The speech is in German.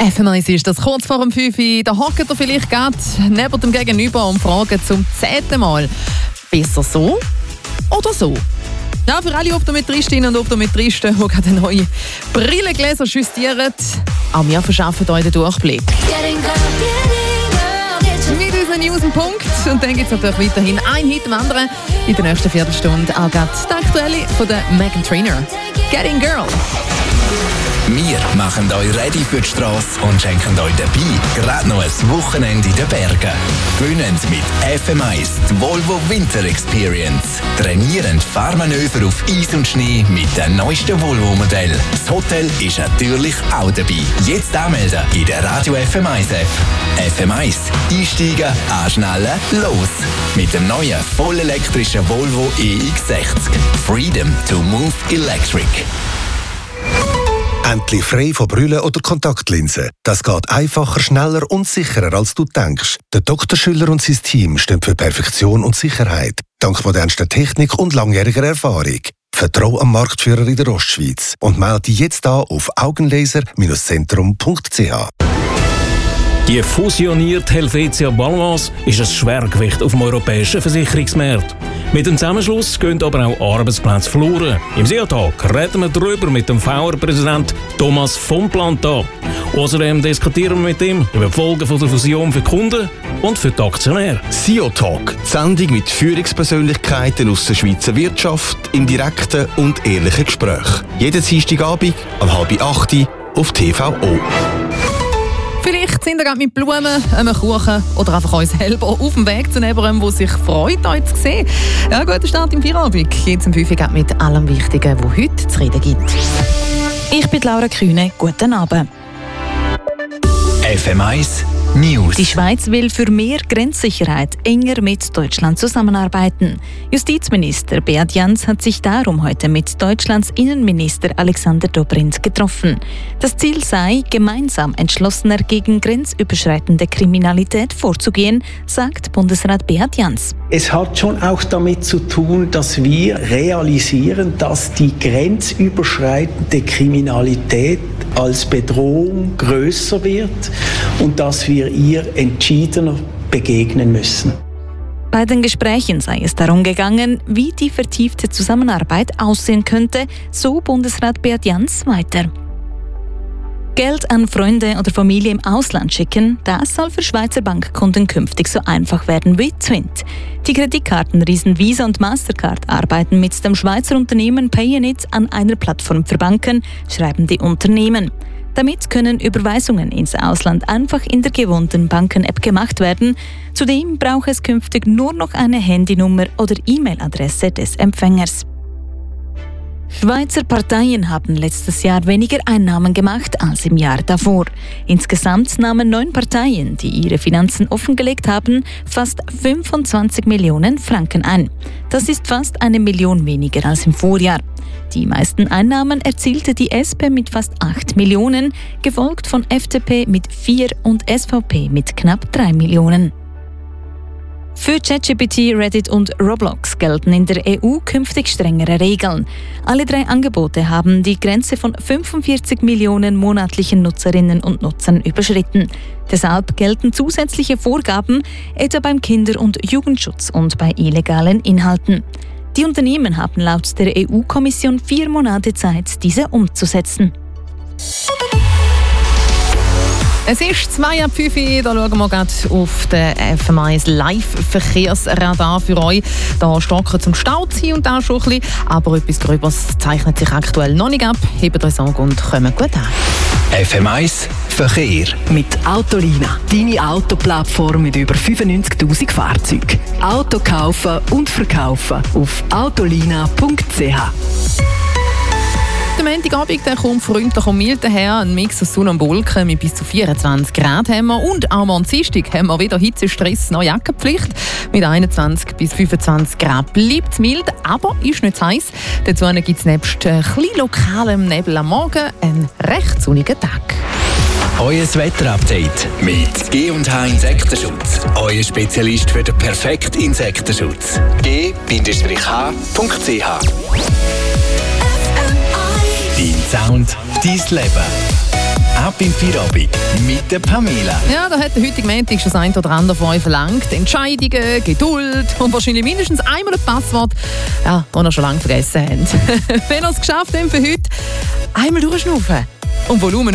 FMI ist das kurz vor dem 5 Uhr. Da hockt ihr vielleicht gerade neben dem Gegenüber und fragt zum 10. Mal, besser so oder so? Ja, für alle Optometristinnen und Optometristen, die gerade neue Brillengläser justieren, auch wir verschaffen euch den Durchblick. Mit unseren News und Punkt. Und dann gibt es natürlich weiterhin ein Hit am anderen. In der nächsten Viertelstunde auch gerade die aktuelle von der Meghan Trainor. Getting Girl. Wir machen euch ready für die Strasse und schenken euch dabei gerade noch ein Wochenende in den Bergen. Gewinnen mit FM1 die Volvo Winter Experience. Trainieren Fahrmanöver auf Eis und Schnee mit dem neuesten Volvo-Modell. Das Hotel ist natürlich auch dabei. Jetzt anmelden in der Radio FM1 App. FM1. Einsteigen, anschnallen, los! Mit dem neuen vollelektrischen Volvo EX60. Freedom to move electric. Endlich frei von Brille oder Kontaktlinsen. Das geht einfacher, schneller und sicherer, als du denkst. Der Dr. Schüller und sein Team stehen für Perfektion und Sicherheit. Dank modernster Technik und langjähriger Erfahrung. Vertrau am Marktführer in der Ostschweiz und melde dich jetzt an auf augenlaser-zentrum.ch. Die fusionierte Helvetia Baloise ist ein Schwergewicht auf dem europäischen Versicherungsmarkt. Mit dem Zusammenschluss gehen aber auch Arbeitsplätze verloren. Im SIA-Tag reden wir darüber mit dem VR-Präsident Thomas von Planta. Außerdem diskutieren wir mit ihm über die Folgen der Fusion für die Kunden und für die Aktionäre. SIA-Tag, die Sendung mit Führungspersönlichkeiten aus der Schweizer Wirtschaft im direkten und ehrlichen Gespräch. Jeden Dienstagabend um 7:30 auf TVO. Vielleicht sind wir gerade mit Blumen, einem Kuchen oder einfach uns selber auf dem Weg zu jemandem, der sich freut, euch zu sehen. Ja, guter Start im Feierabend. Jetzt um 5 Uhr mit allem Wichtigen, was heute zu reden gibt. Ich bin Laura Kühne. Guten Abend. FM1 News. Die Schweiz will für mehr Grenzsicherheit enger mit Deutschland zusammenarbeiten. Justizminister Beat Jans hat sich darum heute mit Deutschlands Innenminister Alexander Dobrindt getroffen. Das Ziel sei, gemeinsam entschlossener gegen grenzüberschreitende Kriminalität vorzugehen, sagt Bundesrat Beat Jans. Es hat schon auch damit zu tun, dass wir realisieren, dass die grenzüberschreitende Kriminalität als Bedrohung größer wird und dass wir ihr entschiedener begegnen müssen. Bei den Gesprächen sei es darum gegangen, wie die vertiefte Zusammenarbeit aussehen könnte, so Bundesrat Beat Jans weiter. Geld an Freunde oder Familie im Ausland schicken, das soll für Schweizer Bankkunden künftig so einfach werden wie Twint. Die Kreditkartenriesen Visa und Mastercard arbeiten mit dem Schweizer Unternehmen Payinit an einer Plattform für Banken, schreiben die Unternehmen. Damit können Überweisungen ins Ausland einfach in der gewohnten Banken-App gemacht werden. Zudem braucht es künftig nur noch eine Handynummer oder E-Mail-Adresse des Empfängers. Schweizer Parteien haben letztes Jahr weniger Einnahmen gemacht als im Jahr davor. Insgesamt nahmen 9 Parteien, die ihre Finanzen offengelegt haben, fast 25 Millionen Franken ein. Das ist fast 1 Million weniger als im Vorjahr. Die meisten Einnahmen erzielte die SP mit fast 8 Millionen, gefolgt von FDP mit 4 und SVP mit knapp 3 Millionen. Für ChatGPT, Reddit und Roblox gelten in der EU künftig strengere Regeln. Alle 3 Angebote haben die Grenze von 45 Millionen monatlichen Nutzerinnen und Nutzern überschritten. Deshalb gelten zusätzliche Vorgaben, etwa beim Kinder- und Jugendschutz und bei illegalen Inhalten. Die Unternehmen haben laut der EU-Kommission 4 Monate Zeit, diese umzusetzen. Es ist 2:05 Uhr, da schauen wir gerade auf den FM1 Live-Verkehrsradar für euch. Da stocken zum Stau hier und da schon ein bisschen, aber etwas Gröberes zeichnet sich aktuell noch nicht ab. Hebt euch Sorge und kommt gut an. FM1 Verkehr. Mit Autolina, deine Autoplattform mit über 95'000 Fahrzeugen. Auto kaufen und verkaufen auf autolina.ch. Der Montagabend kommt freundlich und mild daher. Ein Mix aus Sonne und Wolken mit bis zu 24 Grad haben wir. Und auch am Dienstag haben wir wieder Hitzestress, noch Jackenpflicht. Mit 21 bis 25 Grad bleibt es mild, aber ist nicht zu heiß. Dazu gibt es nebst ein bisschen lokalem Nebel am Morgen einen recht sonnigen Tag. Euer Wetterupdate mit G&H Insektenschutz. Euer Spezialist für den perfekten Insektenschutz. g-h.ch. Dein Sound, dein Leben. App beim Feierabend mit der Pamela. Ja, da hat der heutige Montag schon das ein oder andere von euch verlangt. Entscheidungen, Geduld und wahrscheinlich mindestens einmal ein Passwort, ja, das ihr schon lange vergessen habt. Wenn ihr es geschafft habt für heute, einmal durchschnaufen und Volumen